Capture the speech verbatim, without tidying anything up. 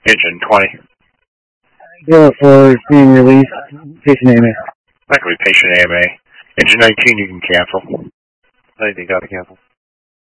Engine twenty. Go for being released. Patient A M A. That could be patient A M A. Engine nineteen, you can cancel. I think you got to cancel.